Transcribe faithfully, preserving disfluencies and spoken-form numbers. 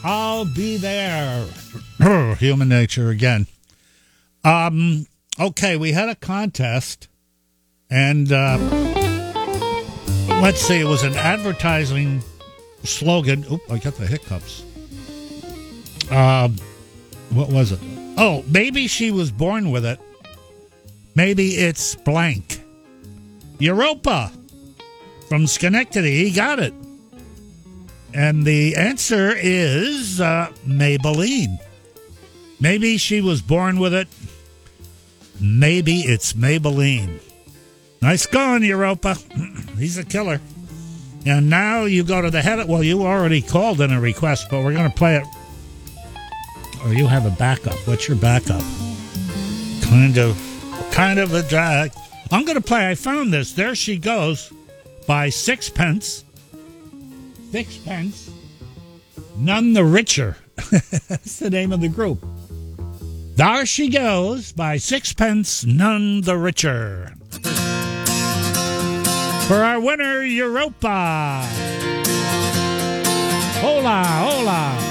I'll be there. Human nature again. Um. Okay, we had a contest, and uh, let's see, it was an advertising slogan. Oop, I got the hiccups. Um, what was it? Oh, maybe she was born with it. Maybe it's blank. Europa from Schenectady. He got it. And the answer is uh, Maybelline. Maybe she was born with it. Maybe it's Maybelline. Nice going, Europa. He's a killer. And now you go to the head. Well, you already called in a request, but we're going to play it. Or you have a backup. What's your backup? Kind of, kind of a drag. I'm going to play. I found this. There She Goes by Sixpence. Sixpence. None the Richer. That's the name of the group. There She Goes by Sixpence, None the Richer. For our winner, Europa. Hola, hola.